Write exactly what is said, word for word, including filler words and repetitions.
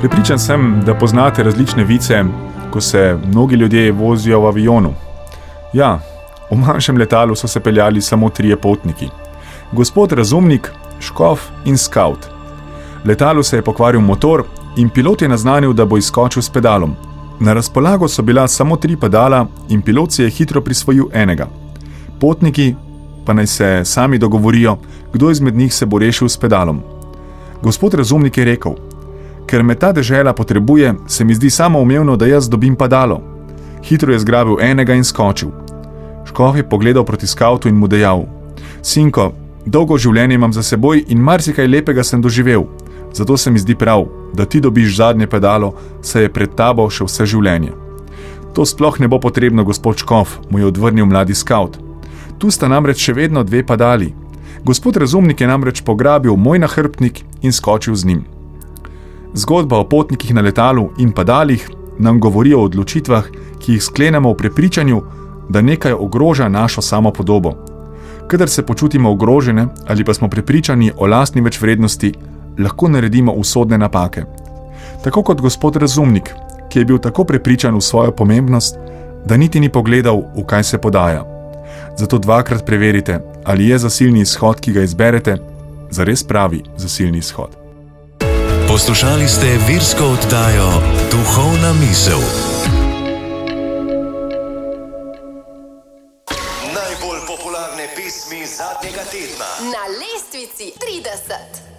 Prepričan sem, da poznate različne vice, ko se mnogi ljudje vozijo v avionu. Ja, v manjšem letalu so se peljali samo trije potniki. Gospod Razumnik, škof in skavt. Letalu se je pokvaril motor in pilot je naznanil, da bo izskočil s pedalom. Na razpolago so bila samo tri pedala in pilot si je hitro prisvojil enega. Potniki pa naj se sami dogovorijo, kdo izmed njih se bo rešil s pedalom. Gospod Razumnik je rekel: ker me ta dežela potrebuje, se mi zdi samoumevno, da jaz dobim padalo. Hitro je zgrabil enega in skočil. Škof je pogledal proti skavtu in mu dejal: sinko, dolgo življenje imam za seboj in marsikaj lepega sem doživel. Zato se mi zdi prav, da ti dobiš zadnje pedalo, saj je pred tabo še vse življenje. To sploh ne bo potrebno, gospod škof, mu je odvrnil mladi skavt. Tu sta namreč še vedno dve padali. Gospod Razumnik je namreč pograbil moj nahrbtnik in skočil z njim. Zgodba o potnikih na letalu in padalih nam govori o odločitvah, ki jih sklenemo v prepričanju, da nekaj ogroža našo samopodobo. Kadar se počutimo ogrožene ali pa smo prepričani o lastni večvrednosti, lahko naredimo usodne napake. Tako kot gospod Razumnik, ki je bil tako prepričan v svojo pomembnost, da niti ni pogledal, v kaj se podaja. Zato dvakrat preverite, ali je zasilni izhod, ki ga izberete, zares pravi zasilni izhod. Poslušali ste virsko oddajo Duhovna misel. Najbolj popularne pesmi zadnjega tedna. Na lestvici trideset.